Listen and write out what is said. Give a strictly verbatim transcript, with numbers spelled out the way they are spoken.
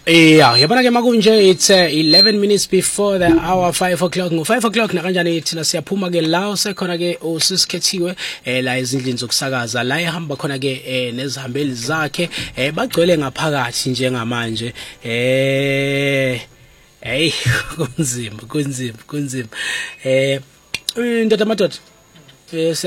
Yeah, yabona ke makunje it's uh, eleven minutes before the hour five o'clock. Ngo five o'clock na kanjani thina siyaphuma ke la usekhona ke usisikhethiwe eh la izindlini zokusakaza la ehamba khona ke eh nezihambeli zakhe eh bagcwele ngaphakathi njengamanje eh hey kunzima kunzima kunzima eh indoda madoda eh